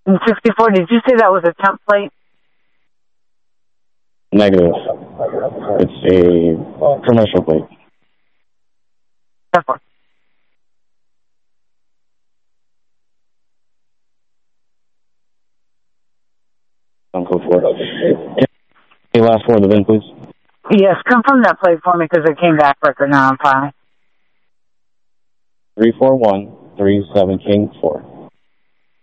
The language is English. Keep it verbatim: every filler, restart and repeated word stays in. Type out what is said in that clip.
In sixty-four, did you say that was a temp plate? Negative. It's a commercial plate. Therefore. Uncle Ford. Can you last four of the V I N, please? Yes, confirm that plate for me because it came back record now. I'm fine. three four one three seven King four.